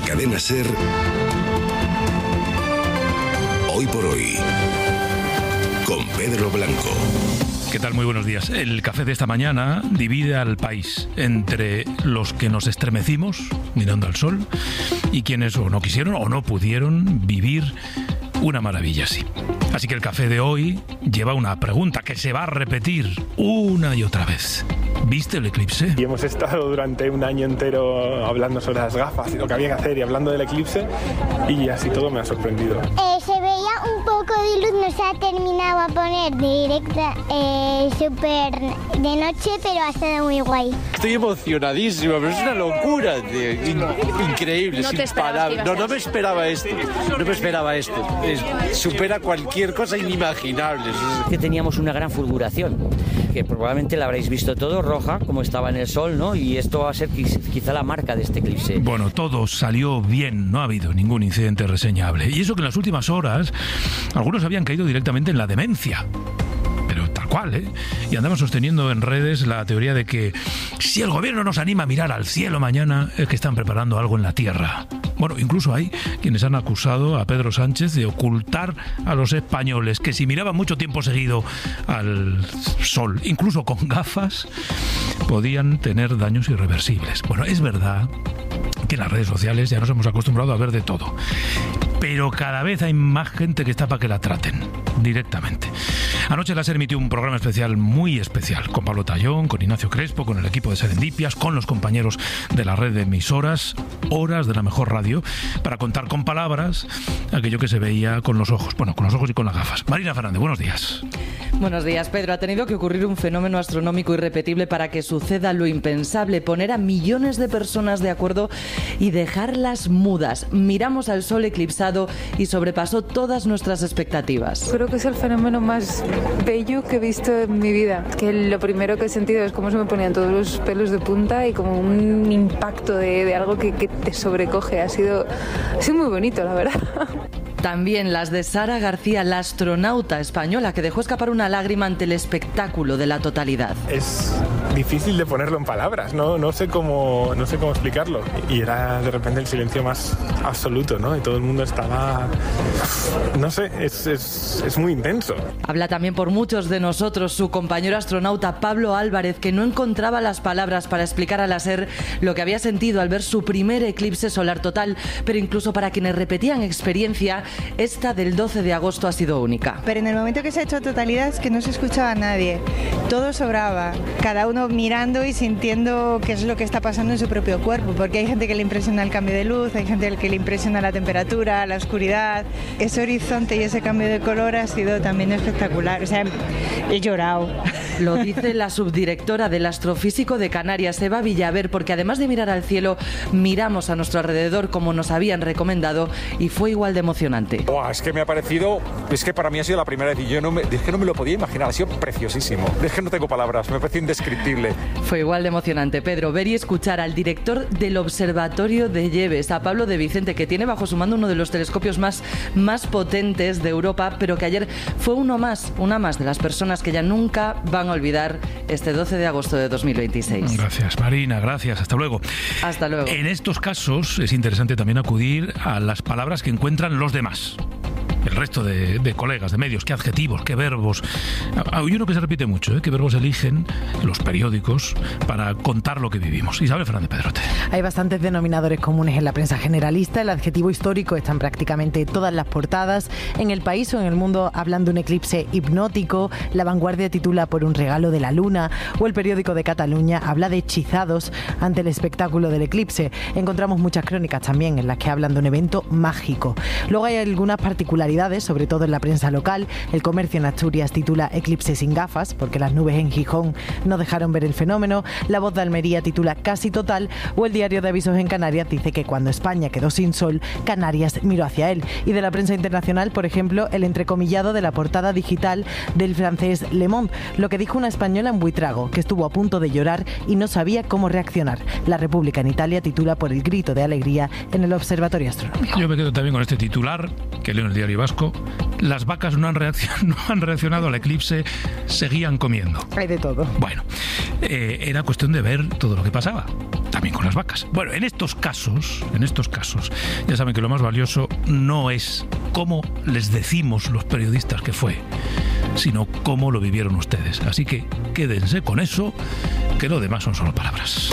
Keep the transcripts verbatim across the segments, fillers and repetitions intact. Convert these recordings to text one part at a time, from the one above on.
Cadena SER, Hoy por Hoy, con Pedro Blanco. ¿Qué tal? Muy buenos días. El café de esta mañana divide al país entre los que nos estremecimos mirando al sol y quienes o no quisieron o no pudieron vivir una maravilla así. Así que el café de hoy lleva una pregunta que se va a repetir una y otra vez. ¿Viste el eclipse? Y hemos estado durante un año entero hablando sobre las gafas y lo que había que hacer y hablando del eclipse, y así todo me ha sorprendido. Eh, se veía un poco de luz, no se ha terminado a poner directa, eh, súper de noche, pero ha estado muy guay. Estoy emocionadísimo, pero es una locura, tío. In- increíble, no sin palabras. No, no me esperaba esto, no me esperaba esto. Es, supera cualquier cosa inimaginable. Que teníamos una gran fulguración, que probablemente la habréis visto todo, roja, como estaba en el sol, ¿no? Y esto va a ser quizá la marca de este eclipse. Bueno, todo salió bien, no ha habido ningún incidente reseñable. Y eso que en las últimas horas algunos habían caído directamente en la demencia. Pero tal cual, ¿eh? Y andamos sosteniendo en redes la teoría de que si el gobierno nos anima a mirar al cielo mañana es que están preparando algo en la tierra. Bueno, incluso hay quienes han acusado a Pedro Sánchez de ocultar a los españoles que si miraban mucho tiempo seguido al sol, incluso con gafas, podían tener daños irreversibles. Bueno, es verdad que en las redes sociales ya nos hemos acostumbrado a ver de todo, pero cada vez hay más gente que está para que la traten directamente. Anoche la SER emitió un programa especial, muy especial, con Pablo Tallón, con Ignacio Crespo, con el equipo de Serendipias, con los compañeros de la red de emisoras, horas de la mejor radio, para contar con palabras aquello que se veía con los ojos, bueno, con los ojos y con las gafas. Marina Fernández, buenos días. Buenos días, Pedro. Ha tenido que ocurrir un fenómeno astronómico irrepetible para que suceda lo impensable, poner a millones de personas de acuerdo y dejarlas mudas. Miramos al sol eclipsado y sobrepasó todas nuestras expectativas. Creo que es el fenómeno más bello que he visto en mi vida. Que lo primero que he sentido es cómo se me ponían todos los pelos de punta y como un impacto de, de algo que, que te sobrecoge. Ha sido, ha sido muy bonito, la verdad. También las de Sara García, la astronauta española que dejó escapar una lágrima ante el espectáculo de la totalidad. Es difícil de ponerlo en palabras, no, no sé cómo, no sé cómo explicarlo. Y era de repente el silencio más absoluto, ¿no? Y todo el mundo estaba, no sé, es, es, es muy intenso. Habla también por muchos de nosotros su compañero astronauta Pablo Álvarez, que no encontraba las palabras para explicar a la SER lo que había sentido al ver su primer eclipse solar total, pero incluso para quienes repetían experiencia, esta del doce de agosto ha sido única. Pero en el momento que se ha hecho totalidad es que no se escuchaba a nadie, todo sobraba, cada uno mirando y sintiendo qué es lo que está pasando en su propio cuerpo, porque hay gente que le impresiona el cambio de luz, hay gente que le impresiona la temperatura, la oscuridad. Ese horizonte y ese cambio de color ha sido también espectacular, o sea, he llorado. Lo dice la subdirectora del Astrofísico de Canarias, Eva Villaver, porque además de mirar al cielo, miramos a nuestro alrededor como nos habían recomendado y fue igual de emocionante. Buah, es que me ha parecido, es que para mí ha sido la primera vez y yo no me, es que no me lo podía imaginar, ha sido preciosísimo. Es que no tengo palabras, me parece indescriptible. Fue igual de emocionante, Pedro, ver y escuchar al director del Observatorio de Lleves, a Pablo de Vicente, que tiene bajo su mando uno de los telescopios más, más potentes de Europa, pero que ayer fue uno más, una más de las personas que ya nunca van a olvidar este doce de agosto de dos mil veintiséis. Gracias, Marina, gracias, hasta luego. Hasta luego. En estos casos es interesante también acudir a las palabras que encuentran los demás. El resto de, de colegas, de medios, qué adjetivos, qué verbos. Hay uno que se repite mucho, ¿eh? Qué verbos eligen los periódicos para contar lo que vivimos. Isabel Fernández Pedrote. Hay bastantes denominadores comunes en la prensa generalista. El adjetivo histórico está en prácticamente todas las portadas. En El País o en El Mundo hablan de un eclipse hipnótico. La Vanguardia titula Por un regalo de la luna. O el periódico de Cataluña habla de hechizados ante el espectáculo del eclipse. Encontramos muchas crónicas también en las que hablan de un evento mágico. Luego hay algunas particularidades, sobre todo en la prensa local. El Comercio en Asturias titula Eclipse sin gafas, porque las nubes en Gijón no dejaron ver el fenómeno. La Voz de Almería titula Casi total, o el Diario de Avisos en Canarias dice que cuando España quedó sin sol, Canarias miró hacia él. Y de la prensa internacional, por ejemplo, el entrecomillado de la portada digital del francés Le Monde, lo que dijo una española en Buitrago, que estuvo a punto de llorar y no sabía cómo reaccionar. La República en Italia titula por el grito de alegría en el Observatorio Astronómico. Yo me quedo también con este titular que leo en el Diario Vasco. chubasco, las vacas no han, reaccion- no han reaccionado al eclipse, seguían comiendo. Hay de todo. Bueno, eh, era cuestión de ver todo lo que pasaba, también con las vacas. Bueno, en estos casos, en estos casos, ya saben que lo más valioso no es cómo les decimos los periodistas que fue, sino cómo lo vivieron ustedes. Así que quédense con eso, que lo demás son solo palabras.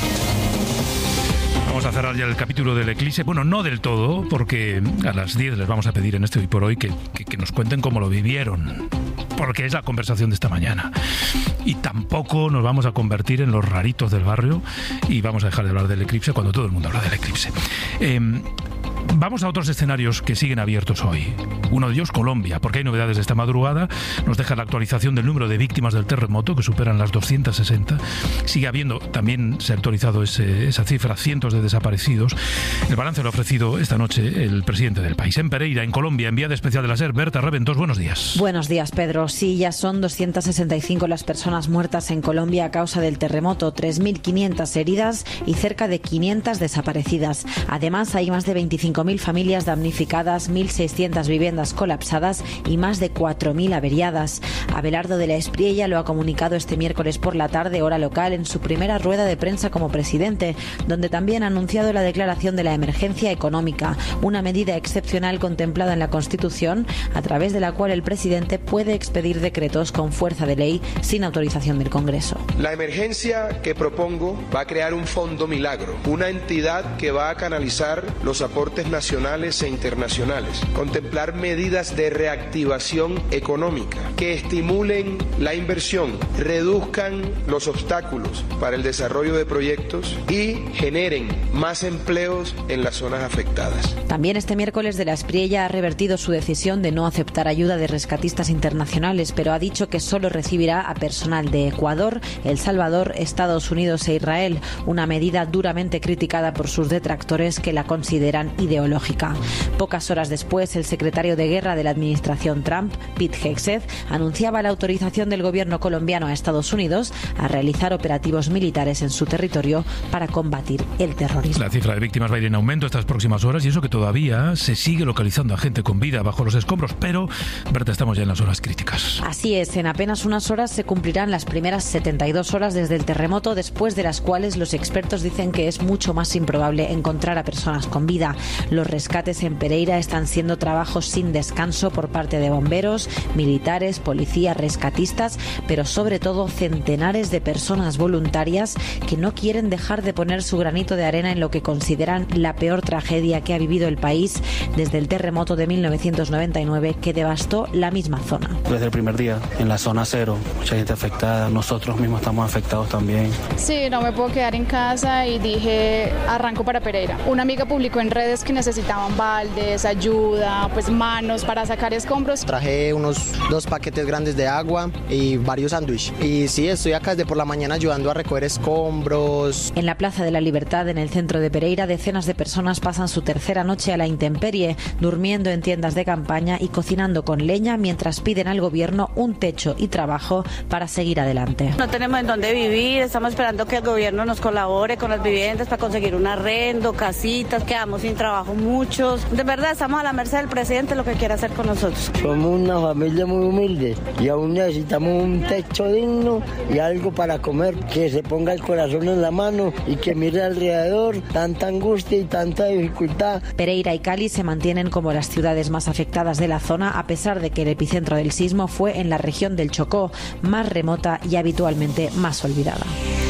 Vamos a cerrar ya el capítulo del eclipse. Bueno, no del todo, porque a las diez les vamos a pedir en este Hoy por Hoy que, que, que nos cuenten cómo lo vivieron, porque es la conversación de esta mañana. Y tampoco nos vamos a convertir en los raritos del barrio y vamos a dejar de hablar del eclipse cuando todo el mundo habla del eclipse. Eh, Vamos a otros escenarios que siguen abiertos hoy. Uno de ellos, Colombia, porque hay novedades de esta madrugada. Nos deja la actualización del número de víctimas del terremoto, que superan las doscientas sesenta. Sigue habiendo, también se ha actualizado ese, esa cifra, cientos de desaparecidos. El balance lo ha ofrecido esta noche el presidente del país. En Pereira, en Colombia, enviada especial de la SER, Berta Reventós, buenos días. Buenos días, Pedro. Sí, ya son doscientas sesenta y cinco las personas muertas en Colombia a causa del terremoto, tres mil quinientas heridas y cerca de quinientas desaparecidas. Además, hay más de veinticinco mil familias damnificadas, mil seiscientas viviendas colapsadas y más de cuatro mil averiadas. Abelardo de la Espriella lo ha comunicado este miércoles por la tarde, hora local, en su primera rueda de prensa como presidente, donde también ha anunciado la declaración de la emergencia económica, una medida excepcional contemplada en la Constitución, a través de la cual el presidente puede expedir decretos con fuerza de ley sin autorización del Congreso. La emergencia que propongo va a crear un fondo milagro, una entidad que va a canalizar los aportes nacionales e internacionales, contemplar medidas de reactivación económica que estimulen la inversión, reduzcan los obstáculos para el desarrollo de proyectos y generen más empleos en las zonas afectadas. También este miércoles de la Espriella ha revertido su decisión de no aceptar ayuda de rescatistas internacionales, pero ha dicho que solo recibirá a personal de Ecuador, El Salvador, Estados Unidos e Israel, una medida duramente criticada por sus detractores que la consideran ideológica. Pocas horas después, el secretario de Guerra de la administración Trump, Pete Hegseth, anunciaba la autorización del gobierno colombiano a Estados Unidos a realizar operativos militares en su territorio para combatir el terrorismo. La cifra de víctimas va a ir en aumento estas próximas horas y eso que todavía se sigue localizando a gente con vida bajo los escombros, pero, Berta, estamos ya en las horas críticas. Así es, en apenas unas horas se cumplirán las primeras setenta y dos horas desde el terremoto, después de las cuales los expertos dicen que es mucho más improbable encontrar a personas con vida. Los rescates en Pereira están siendo trabajos sin descanso por parte de bomberos, militares, policías, rescatistas, pero sobre todo centenares de personas voluntarias que no quieren dejar de poner su granito de arena en lo que consideran la peor tragedia que ha vivido el país desde el terremoto de mil novecientos noventa y nueve que devastó la misma zona. Desde el primer día, en la zona cero, mucha gente afectada, nosotros mismos estamos afectados también. Sí, no me puedo quedar en casa y dije, arranco para Pereira. Una amiga publicó en redes que necesitaban baldes, ayuda, pues manos para sacar escombros. Traje unos dos paquetes grandes de agua y varios sándwiches. Y sí, estoy acá desde por la mañana ayudando a recoger escombros. En la Plaza de la Libertad, en el centro de Pereira, decenas de personas pasan su tercera noche a la intemperie, durmiendo en tiendas de campaña y cocinando con leña mientras piden al gobierno un techo y trabajo para seguir adelante. No tenemos en dónde vivir, estamos esperando que el gobierno nos colabore con las viviendas para conseguir un arrendo, casitas, quedamos sin trabajo muchos. De verdad, estamos a la merced del presidente, lo que quiera hacer con nosotros. Somos una familia muy humilde y aún necesitamos un techo digno y algo para comer, que se ponga el corazón en la mano y que mire alrededor tanta angustia y tanta dificultad. Pereira y Cali se mantienen como las ciudades más afectadas de la zona, a pesar de que el epicentro del sismo fue en la región del Chocó, más remota y habitualmente más olvidada.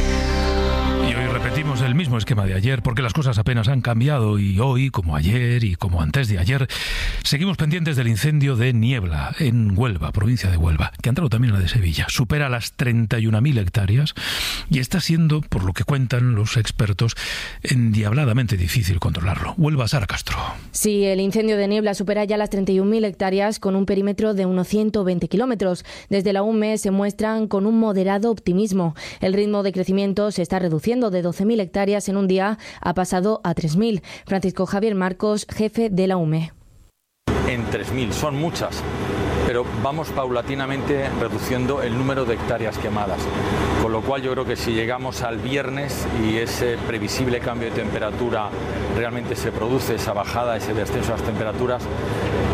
Y hoy repetimos el mismo esquema de ayer, porque las cosas apenas han cambiado y hoy, como ayer y como antes de ayer, seguimos pendientes del incendio de Niebla, en Huelva, provincia de Huelva, que ha entrado también a la de Sevilla. Supera las treinta y una mil hectáreas y está siendo, por lo que cuentan los expertos, endiabladamente difícil controlarlo. Huelva, Sara Castro. Sí, el incendio de Niebla supera ya las treinta y una mil hectáreas con un perímetro de unos ciento veinte kilómetros. Desde la U M E se muestran con un moderado optimismo. El ritmo de crecimiento se está reduciendo de doce mil hectáreas en un día ha pasado a tres mil. Francisco Javier Marcos, jefe de la U M E. En tres mil, son muchas, pero vamos paulatinamente reduciendo el número de hectáreas quemadas. Con lo cual yo creo que si llegamos al viernes y ese previsible cambio de temperatura realmente se produce, esa bajada, ese descenso de las temperaturas,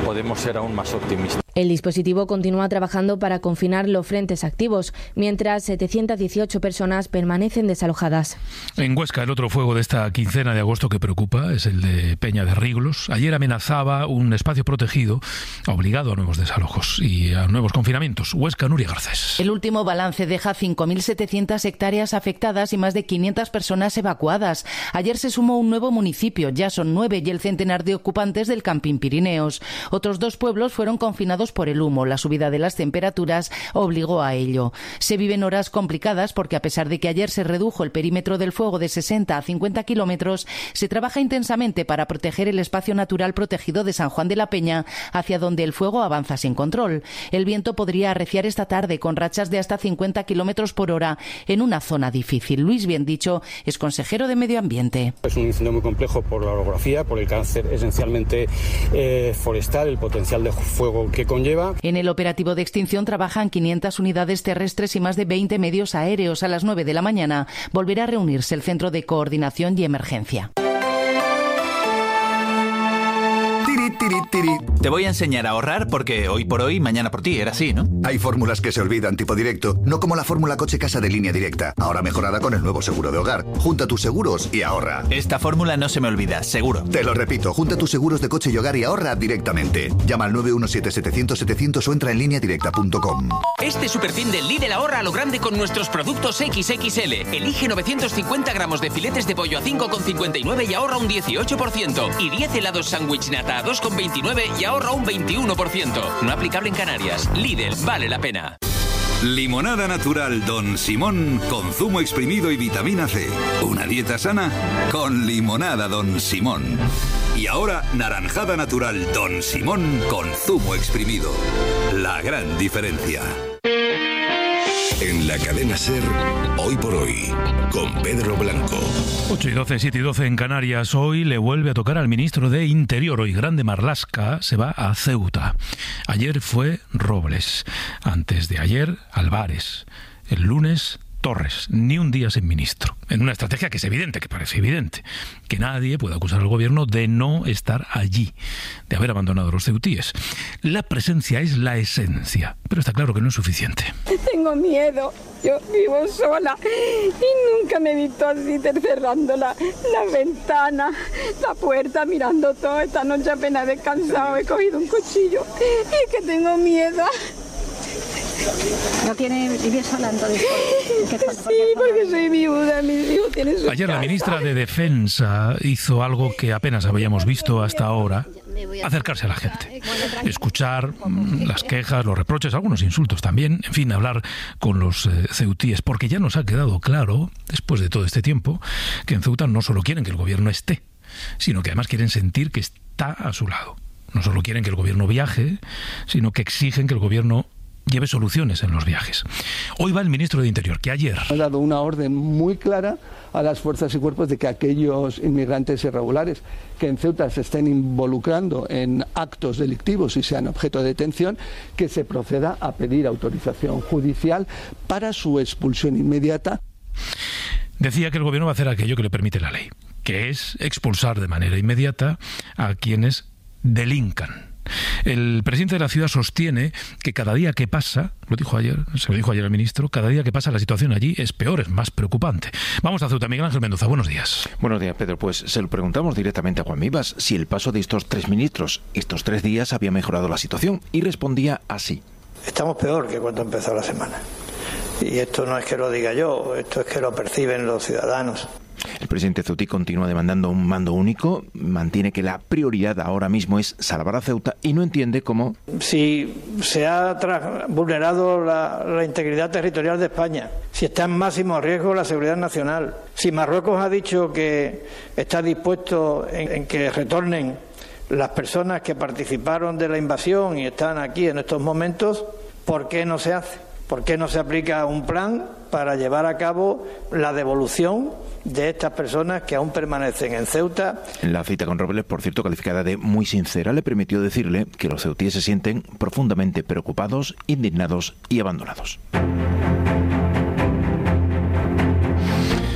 podemos ser aún más optimistas. El dispositivo continúa trabajando para confinar los frentes activos, mientras setecientas dieciocho personas permanecen desalojadas. En Huesca, el otro fuego de esta quincena de agosto que preocupa es el de Peña de Riglos. Ayer amenazaba un espacio protegido, obligado a nuevos desalojos y a nuevos confinamientos. Huesca, Nuria Garcés. El último balance deja cinco mil setecientas hectáreas afectadas y más de quinientas personas evacuadas. Ayer se sumó un nuevo municipio, ya son nueve, y el centenar de ocupantes del Campín Pirineos. Otros dos pueblos fueron confinados por el humo. La subida de las temperaturas obligó a ello. Se viven horas complicadas porque, a pesar de que ayer se redujo el perímetro del fuego de sesenta a cincuenta kilómetros, se trabaja intensamente para proteger el espacio natural protegido de San Juan de la Peña, hacia donde el fuego avanza sin control. El viento podría arreciar esta tarde con rachas de hasta cincuenta kilómetros por hora en una zona difícil. Luis Biendicho es consejero de Medio Ambiente. Es un incendio muy complejo por la orografía, por el cáncer esencialmente eh, forestal, el potencial de fuego que conlleva. En el operativo de extinción trabajan quinientas unidades terrestres y más de veinte medios aéreos. A las nueve de la mañana volverá a reunirse el Centro de Coordinación y Emergencia. Tiri, tiri. Te voy a enseñar a ahorrar porque hoy por hoy, mañana por ti, era así, ¿no? Hay fórmulas que se olvidan tipo directo, no como la fórmula coche-casa de Línea Directa, ahora mejorada con el nuevo seguro de hogar. Junta tus seguros y ahorra. Esta fórmula no se me olvida, seguro. Te lo repito, junta tus seguros de coche y hogar y ahorra directamente. Llama al nueve uno siete, setecientos, setecientos o entra en línea directa punto com. Este superfin del Lidl ahorra a lo grande con nuestros productos equis equis ele. Elige novecientos cincuenta gramos de filetes de pollo a cinco con cincuenta y nueve y ahorra un dieciocho por ciento. Y diez helados sándwich nata a dos con veintinueve y ahorra un veintiuno por ciento. No aplicable en Canarias. Lidl, vale la pena. Limonada natural Don Simón con zumo exprimido y vitamina C. Una dieta sana con limonada Don Simón. Y ahora naranjada natural Don Simón con zumo exprimido. La gran diferencia. En la cadena SER, Hoy por Hoy, con Pedro Blanco. ocho y doce, siete y doce en Canarias. Hoy le vuelve a tocar al ministro de Interior. Hoy Grande Marlaska se va a Ceuta. Ayer fue Robles. Antes de ayer, Álvarez. El lunes, Torres. Ni un día sin ministro. En una estrategia que es evidente, que parece evidente. Que nadie puede acusar al gobierno de no estar allí, de haber abandonado a los ceutíes. La presencia es la esencia, pero está claro que no es suficiente. Tengo miedo. Yo vivo sola y nunca me he visto así, cerrando la, la ventana, la puerta, mirando todo. Esta noche apenas he descansado, he cogido un cuchillo y que tengo miedo. ¿No tiene vivir sola entonces? Sí, porque soy viuda, mis hijos tienen su Ayer la ministra de Defensa hizo algo que apenas habíamos visto hasta ahora: acercarse a la gente, escuchar las quejas, los reproches, algunos insultos también, en fin, hablar con los eh, ceutíes, porque ya nos ha quedado claro, después de todo este tiempo, que en Ceuta no solo quieren que el gobierno esté, sino que además quieren sentir que está a su lado. No solo quieren que el gobierno viaje, sino que exigen que el gobierno lleve soluciones en los viajes. Hoy va el ministro de Interior, que ayer ha dado una orden muy clara a las fuerzas y cuerpos de que aquellos inmigrantes irregulares que en Ceuta se estén involucrando en actos delictivos y sean objeto de detención, que se proceda a pedir autorización judicial para su expulsión inmediata. Decía que el gobierno va a hacer aquello que le permite la ley, que es expulsar de manera inmediata a quienes delincan. El presidente de la ciudad sostiene que cada día que pasa, lo dijo ayer, se lo dijo ayer al ministro, cada día que pasa la situación allí es peor, es más preocupante. Vamos a Ceuta. Miguel Ángel Mendoza, buenos días. Buenos días, Pedro. Pues se lo preguntamos directamente a Juan Vivas si el paso de estos tres ministros, estos tres días, había mejorado la situación, y respondía así. Estamos peor que cuando empezó la semana. Y esto no es que lo diga yo, esto es que lo perciben los ciudadanos. El presidente ceutí continúa demandando un mando único, mantiene que la prioridad ahora mismo es salvar a Ceuta y no entiende cómo... Si se ha vulnerado la, la integridad territorial de España, si está en máximo riesgo la seguridad nacional, si Marruecos ha dicho que está dispuesto en, en que retornen las personas que participaron de la invasión y están aquí en estos momentos, ¿por qué no se hace? ¿Por qué no se aplica un plan para llevar a cabo la devolución de estas personas que aún permanecen en Ceuta? La cita con Robles, por cierto, calificada de muy sincera, le permitió decirle que los ceutíes se sienten profundamente preocupados, indignados y abandonados. Así que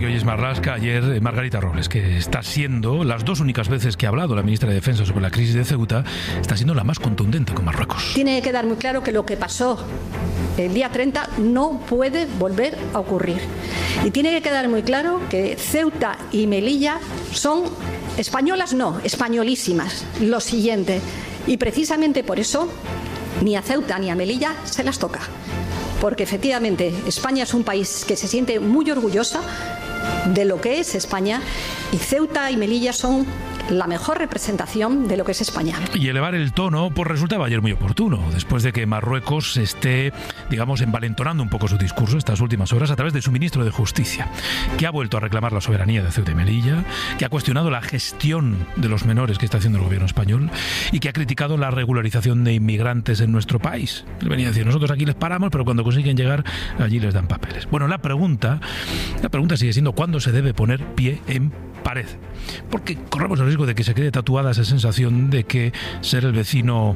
hoy es Marlaska, ayer eh, Margarita Robles, que está siendo, las dos únicas veces que ha hablado la ministra de Defensa sobre la crisis de Ceuta, está siendo la más contundente con Marruecos. Tiene que quedar muy claro que lo que pasó el día treinta no puede volver a ocurrir. Y tiene que quedar muy claro que Ceuta y Melilla son españolas, no, españolísimas. Lo siguiente. Y precisamente por eso ni a Ceuta ni a Melilla se las toca. Porque efectivamente España es un país que se siente muy orgullosa de lo que es España y Ceuta y Melilla son la mejor representación de lo que es España. Y elevar el tono pues resultaba ayer muy oportuno, después de que Marruecos esté, digamos, envalentonando un poco su discurso estas últimas horas a través de su ministro de Justicia, que ha vuelto a reclamar la soberanía de Ceuta y Melilla, que ha cuestionado la gestión de los menores que está haciendo el gobierno español y que ha criticado la regularización de inmigrantes en nuestro país. Él venía a decir, nosotros aquí les paramos, pero cuando consiguen llegar, allí les dan papeles. Bueno, la pregunta, la pregunta sigue siendo ¿cuándo se debe poner pie en pared? Porque corremos el riesgo de que se quede tatuada esa sensación de que ser el vecino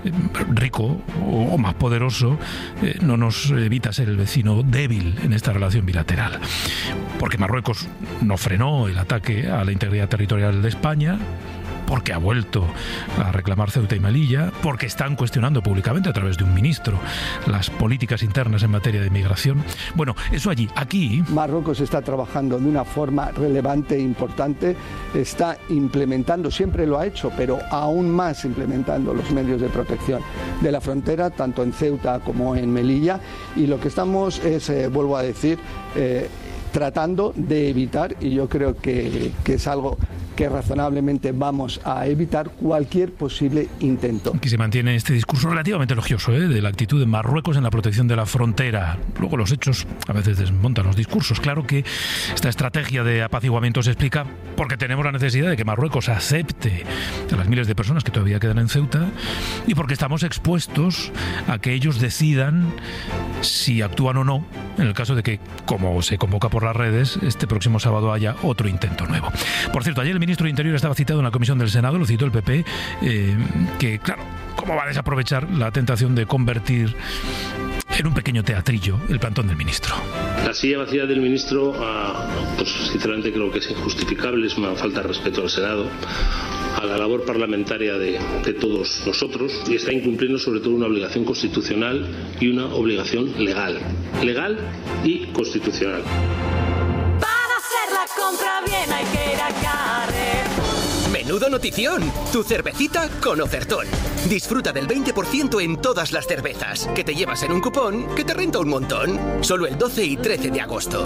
rico o más poderoso eh, no nos evita ser el vecino débil en esta relación bilateral. Porque Marruecos no frenó el ataque a la integridad territorial de España, porque ha vuelto a reclamar Ceuta y Melilla, porque están cuestionando públicamente a través de un ministro las políticas internas en materia de inmigración. Bueno, eso allí. Aquí Marruecos está trabajando de una forma relevante e importante, está implementando, siempre lo ha hecho, pero aún más implementando los medios de protección de la frontera, tanto en Ceuta como en Melilla, y lo que estamos es, eh, vuelvo a decir, eh, tratando de evitar, y yo creo que, que es algo que razonablemente vamos a evitar, cualquier posible intento. Aquí se mantiene este discurso relativamente elogioso, ¿eh? de la actitud de Marruecos en la protección de la frontera. Luego los hechos a veces desmontan los discursos. Claro que esta estrategia de apaciguamiento se explica porque tenemos la necesidad de que Marruecos acepte a las miles de personas que todavía quedan en Ceuta y porque estamos expuestos a que ellos decidan si actúan o no en el caso de que, como se convoca por las redes, este próximo sábado haya otro intento nuevo. Por cierto, ayer el ministro de Interior estaba citado en la comisión del Senado, lo citó el P P, eh, que claro, ¿cómo va a desaprovechar la tentación de convertir en un pequeño teatrillo el plantón del ministro? La silla vacía del ministro, uh, pues sinceramente creo que es injustificable, es una falta de respeto al Senado, a la labor parlamentaria de, de todos nosotros, y está incumpliendo sobre todo una obligación constitucional y una obligación legal, legal y constitucional. Para hacer la compra bien hay que ir a Carrefour. ¡Menudo notición! Tu cervecita con ofertón. Disfruta del veinte por ciento en todas las cervezas, que te llevas en un cupón que te renta un montón. Solo el doce y trece de agosto.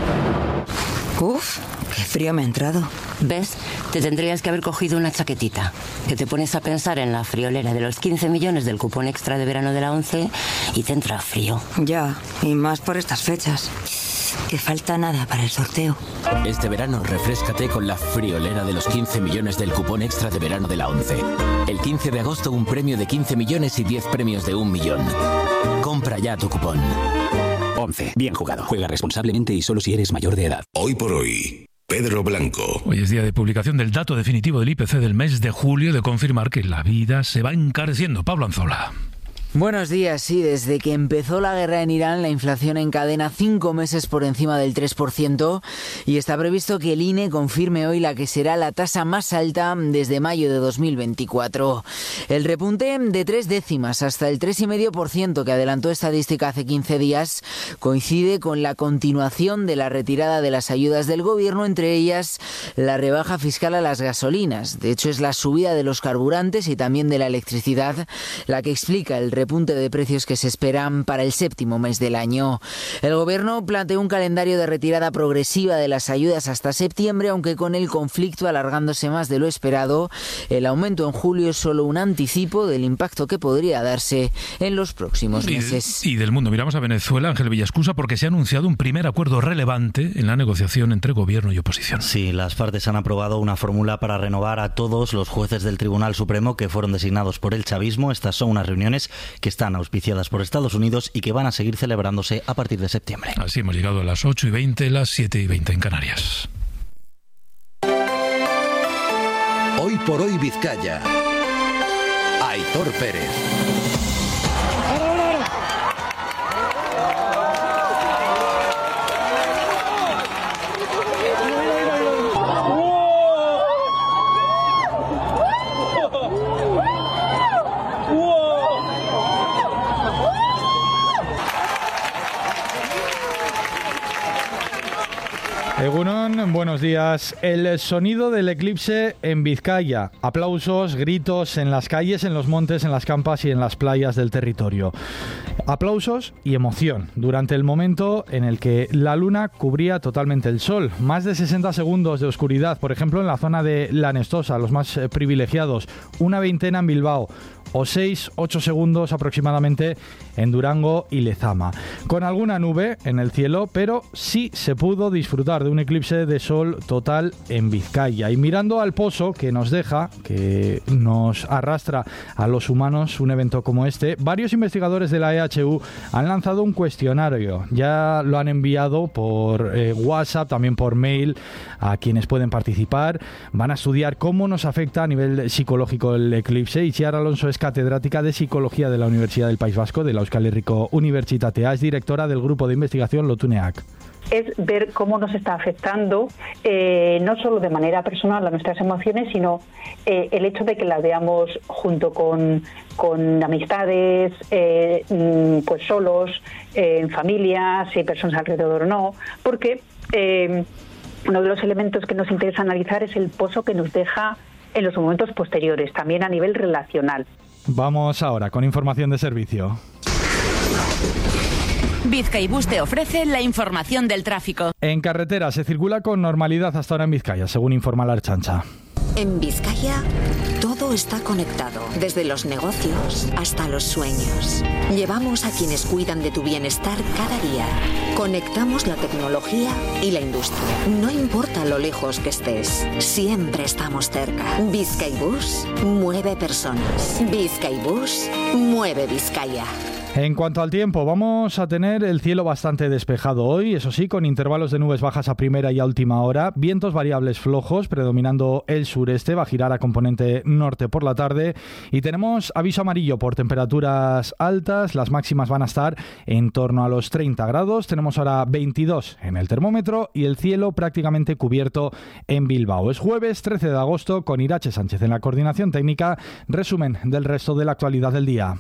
Uf, qué frío me ha entrado. ¿Ves? Te tendrías que haber cogido una chaquetita. Que te pones a pensar en la friolera de los quince millones del cupón extra de verano de la ONCE y te entra frío. Ya, y más por estas fechas. Que falta nada para el sorteo. Este verano refréscate con la friolera de los quince millones del cupón extra de verano de la ONCE. El quince de agosto un premio de quince millones y diez premios de un millón. Compra ya tu cupón. ONCE. Bien jugado. Juega responsablemente y solo si eres mayor de edad. Hoy por hoy, Pedro Blanco. Hoy es día de publicación del dato definitivo del I P C del mes de julio, de confirmar que la vida se va encareciendo. Pablo Anzola. Buenos días. Sí, desde que empezó la guerra en Irán, la inflación encadena cinco meses por encima del tres por ciento y está previsto que el I N E confirme hoy la que será la tasa más alta desde mayo de dos mil veinticuatro. El repunte de tres décimas hasta el tres coma cinco por ciento que adelantó estadística hace quince días coincide con la continuación de la retirada de las ayudas del gobierno, entre ellas la rebaja fiscal a las gasolinas. De hecho, es la subida de los carburantes y también de la electricidad la que explica el repunte de precios que se esperan para el séptimo mes del año. El gobierno planteó un calendario de retirada progresiva de las ayudas hasta septiembre, aunque con el conflicto alargándose más de lo esperado, el aumento en julio es solo un anticipo del impacto que podría darse en los próximos meses. Y, de, y del mundo, miramos a Venezuela, Ángel Villascusa, porque se ha anunciado un primer acuerdo relevante en la negociación entre gobierno y oposición. Sí, las partes han aprobado una fórmula para renovar a todos los jueces del Tribunal Supremo que fueron designados por el chavismo. Estas son unas reuniones que están auspiciadas por Estados Unidos y que van a seguir celebrándose a partir de septiembre. Así hemos llegado a las ocho y veinte, las siete y veinte en Canarias. Hoy por hoy Vizcaya. Aitor Pérez. buenos días. El sonido del eclipse en Vizcaya. Aplausos, gritos en las calles, en los montes, en las campas y en las playas del territorio. Aplausos y emoción durante el momento en el que la luna cubría totalmente el sol. Más de sesenta segundos de oscuridad, por ejemplo, en la zona de La Nestosa, los más privilegiados. Una veintena en Bilbao. O seis, ocho segundos aproximadamente en Durango y Lezama. Con alguna nube en el cielo, pero sí se pudo disfrutar de un eclipse de sol total en Vizcaya. Y mirando al pozo que nos deja, que nos arrastra a los humanos un evento como este, varios investigadores de la E H U han lanzado un cuestionario. Ya lo han enviado por eh, WhatsApp, también por mail, a quienes pueden participar. Van a estudiar cómo nos afecta a nivel psicológico el eclipse. Y Chiara Alonso es catedrática de Psicología de la Universidad del País Vasco, de la Euskal Herriko Unibertsitatea, es directora del grupo de investigación Lotuneak. Es ver cómo nos está afectando, eh, no solo de manera personal a nuestras emociones, sino eh, el hecho de que las veamos junto con, con amistades, eh, pues solos, eh, en familias, si hay personas alrededor o no, porque eh, uno de los elementos que nos interesa analizar es el pozo que nos deja en los momentos posteriores, también a nivel relacional. Vamos ahora con información de servicio. Vizcaibus te ofrece la información del tráfico. En carretera se circula con normalidad hasta ahora en Vizcaya, según informa la Ertzaintza. En Vizcaya todo está conectado, desde los negocios hasta los sueños. Llevamos a quienes cuidan de tu bienestar cada día. Conectamos la tecnología y la industria. No importa lo lejos que estés, siempre estamos cerca. Vizcaibus mueve personas. Vizcaibus mueve Vizcaya. En cuanto al tiempo, vamos a tener el cielo bastante despejado hoy, eso sí, con intervalos de nubes bajas a primera y a última hora, vientos variables flojos predominando el sureste, va a girar a componente norte por la tarde y tenemos aviso amarillo por temperaturas altas, las máximas van a estar en torno a los treinta grados, tenemos ahora veintidós en el termómetro y el cielo prácticamente cubierto en Bilbao. Es jueves trece de agosto con Irache Sánchez en la coordinación técnica, resumen del resto de la actualidad del día.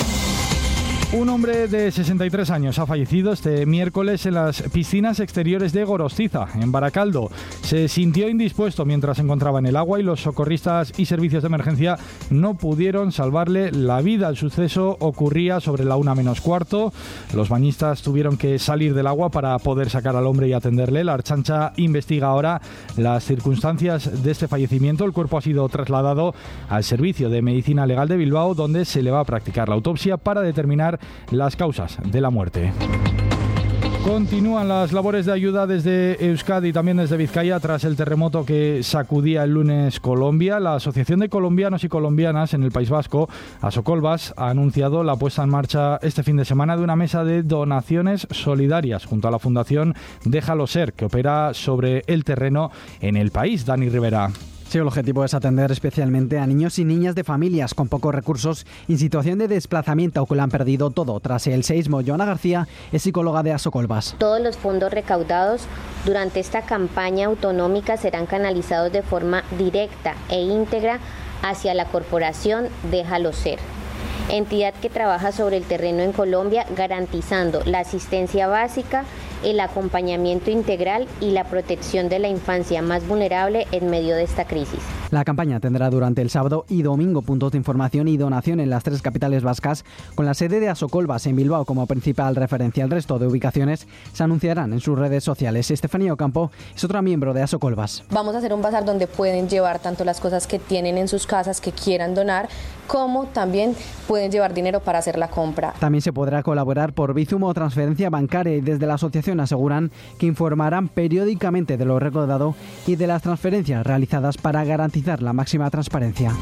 Un hombre de sesenta y tres años ha fallecido este miércoles en las piscinas exteriores de Gorostiza, en Baracaldo. Se sintió indispuesto mientras se encontraba en el agua y los socorristas y servicios de emergencia no pudieron salvarle la vida. El suceso ocurría sobre la una menos cuarto. Los bañistas tuvieron que salir del agua para poder sacar al hombre y atenderle. La Ertzaintza investiga ahora las circunstancias de este fallecimiento. El cuerpo ha sido trasladado al Servicio de Medicina Legal de Bilbao, donde se le va a practicar la autopsia para determinar las causas de la muerte. Continúan las labores de ayuda desde Euskadi y también desde Vizcaya tras el terremoto que sacudía el lunes Colombia. La Asociación de Colombianos y Colombianas en el País Vasco, Asocolbas, ha anunciado la puesta en marcha este fin de semana de una mesa de donaciones solidarias junto a la Fundación Déjalo Ser, que opera sobre el terreno en el país. Dani Rivera. Sí, el objetivo es atender especialmente a niños y niñas de familias con pocos recursos en situación de desplazamiento o que lo han perdido todo tras el seísmo. Joana García es psicóloga de Asocolbas. Todos los fondos recaudados durante esta campaña autonómica serán canalizados de forma directa e íntegra hacia la corporación Déjalo Ser, entidad que trabaja sobre el terreno en Colombia garantizando la asistencia básica, el acompañamiento integral y la protección de la infancia más vulnerable en medio de esta crisis. La campaña tendrá durante el sábado y domingo puntos de información y donación en las tres capitales vascas, con la sede de Asocolbas en Bilbao como principal referencia. El resto de ubicaciones se anunciarán en sus redes sociales. Estefanía Ocampo es otra miembro de Asocolbas. Vamos a hacer un bazar donde pueden llevar tanto las cosas que tienen en sus casas que quieran donar, como también pueden llevar dinero para hacer la compra. También se podrá colaborar por Bizum o transferencia bancaria y desde la asociación aseguran que informarán periódicamente de lo recaudado y de las transferencias realizadas para garantizar la máxima transparencia.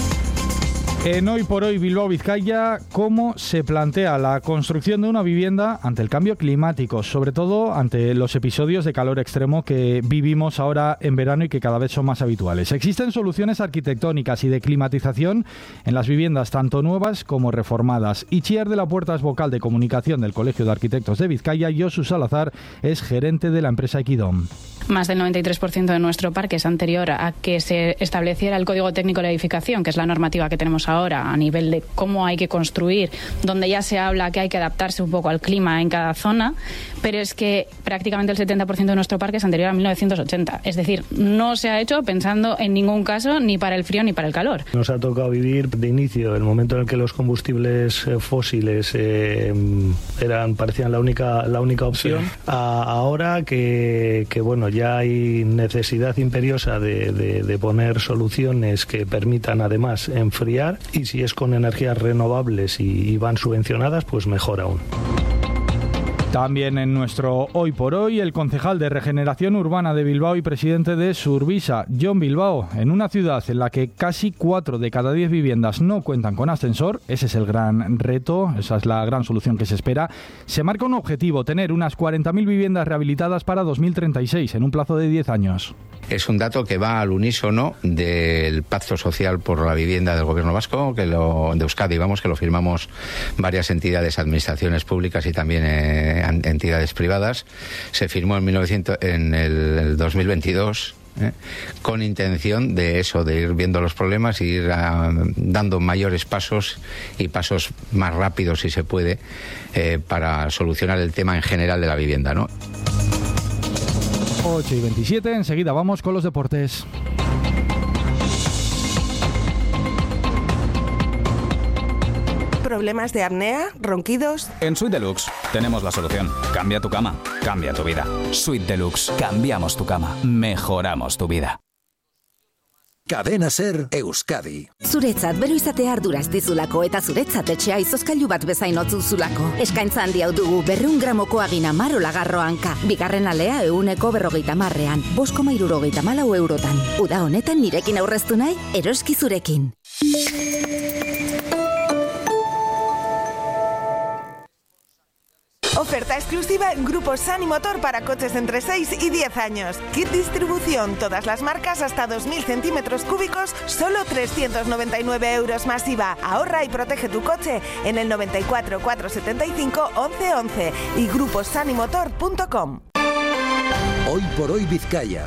En Hoy por Hoy Bilbao Vizcaya, ¿cómo se plantea la construcción de una vivienda ante el cambio climático? Sobre todo ante los episodios de calor extremo que vivimos ahora en verano y que cada vez son más habituales. Existen soluciones arquitectónicas y de climatización en las viviendas tanto nuevas como reformadas. Itziar de la Puerta es vocal de comunicación del Colegio de Arquitectos de Vizcaya. Josu Salazar es gerente de la empresa Equidom. Más del noventa y tres por ciento de nuestro parque es anterior a que se estableciera el Código Técnico de la Edificación, que es la normativa que tenemos ahora a nivel de cómo hay que construir, donde ya se habla que hay que adaptarse un poco al clima en cada zona, pero es que prácticamente el setenta por ciento de nuestro parque es anterior a mil novecientos ochenta. Es decir, no se ha hecho pensando en ningún caso ni para el frío ni para el calor. Nos ha tocado vivir de inicio el momento en el que los combustibles fósiles eh, eran parecían la única la única opción, sí. a, ahora que, que bueno ya hay necesidad imperiosa de, de, de poner soluciones que permitan además enfriar, y si es con energías renovables y, y van subvencionadas, pues mejor aún. También en nuestro Hoy por Hoy, el concejal de Regeneración Urbana de Bilbao y presidente de Surbisa, Jon Bilbao, en una ciudad en la que casi cuatro de cada diez viviendas no cuentan con ascensor, ese es el gran reto, esa es la gran solución que se espera, se marca un objetivo, tener unas cuarenta mil viviendas rehabilitadas para dos mil treinta y seis, en un plazo de diez años. Es un dato que va al unísono del Pacto Social por la Vivienda del Gobierno Vasco, que lo, de Euskadi, vamos, que lo firmamos varias entidades, administraciones públicas y también eh, entidades privadas. Se firmó en, mil novecientos, en el, el dos mil veintidós. ¿Eh? Con intención de eso, de ir viendo los problemas y ir uh, dando mayores pasos y pasos más rápidos, si se puede, eh, para solucionar el tema en general de la vivienda, ¿no? ocho y veintisiete, enseguida vamos con los deportes. ¿Problemas de apnea? ¿Ronquidos? En Suite Deluxe tenemos la solución. Cambia tu cama, cambia tu vida. Suite Deluxe. Cambiamos tu cama. Mejoramos tu vida. Cadena Ser Euskadi. Zuretzat bero izatea arduraz dizulako eta zuretzat etxea izozkailu bat bezain otzuzulako. Eskaintza handi hau dugu berreun gramoko agina marro lagarro hanka. Bigarren alea euneko berrogeita marrean. Bost koma hirurogeita malau eurotan. Uda honetan nirekin aurreztu nahi, eroski zurekin. Oferta exclusiva en Grupo Sani Motor para coches entre seis y diez años. Kit distribución, todas las marcas hasta dos mil centímetros cúbicos, solo trescientos noventa y nueve euros más I V A. Ahorra y protege tu coche en el noventa y cuatro, cuatrocientos setenta y cinco, once once y grupo sanimotor punto com. Hoy por hoy Vizcaya.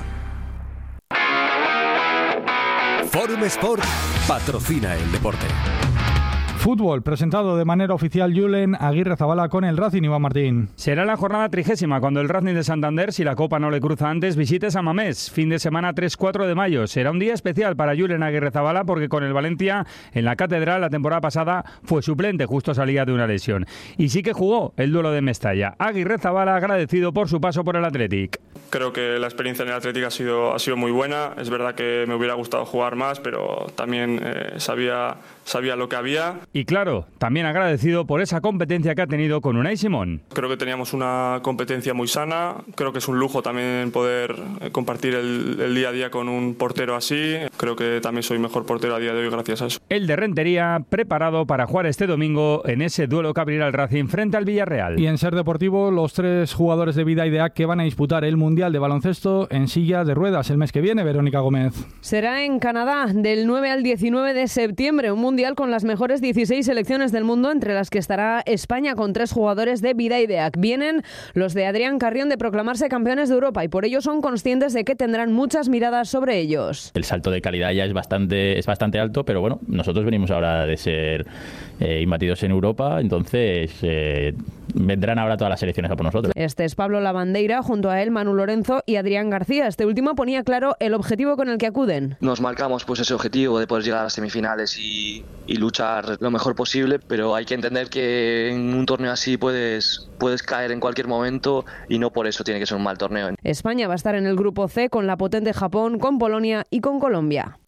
Forum Sport patrocina el deporte. Fútbol, presentado de manera oficial Julen Aguirrezabala con el Racing, Iván Martín. Será la jornada trigésima cuando el Racing de Santander, si la Copa no le cruza antes, visite San Mamés. Fin de semana tres cuatro de mayo. Será un día especial para Julen Aguirrezabala porque con el Valencia en la Catedral la temporada pasada fue suplente, justo salía de una lesión. Y sí que jugó el duelo de Mestalla. Aguirrezabala agradecido por su paso por el Athletic. Creo que la experiencia en el Athletic ha sido, ha sido muy buena. Es verdad que me hubiera gustado jugar más, pero también eh, sabía, sabía lo que había. Y claro, también agradecido por esa competencia que ha tenido con Unai Simón. Creo que teníamos una competencia muy sana. Creo que es un lujo también poder compartir el, el día a día con un portero así. Creo que también soy mejor portero a día de hoy gracias a eso. El de Rentería preparado para jugar este domingo en ese duelo que abrirá el Racing frente al Villarreal. Y en Ser Deportivo, los tres jugadores de Bidaidea que van a disputar el Mundial de Baloncesto en silla de ruedas el mes que viene, Verónica Gómez. Será en Canadá del nueve al diecinueve de septiembre, un Mundial con las mejores dieciséis selecciones del mundo, entre las que estará España con tres jugadores de Bidaideac. Vienen los de Adrián Carrión de proclamarse campeones de Europa y por ello son conscientes de que tendrán muchas miradas sobre ellos. El salto de calidad ya es bastante, es bastante alto, pero bueno, nosotros venimos ahora de ser eh, imbatidos en Europa, entonces eh, vendrán ahora todas las selecciones a por nosotros. Este es Pablo Lavandeira, junto a él Manu Lorenzo y Adrián García. Este último ponía claro el objetivo con el que acuden. Nos marcamos pues ese objetivo de poder llegar a las semifinales y, y luchar lo mejor posible, pero hay que entender que en un torneo así puedes, puedes caer en cualquier momento y no por eso tiene que ser un mal torneo. España va a estar en el grupo C con la potente Japón, con Polonia y con Colombia.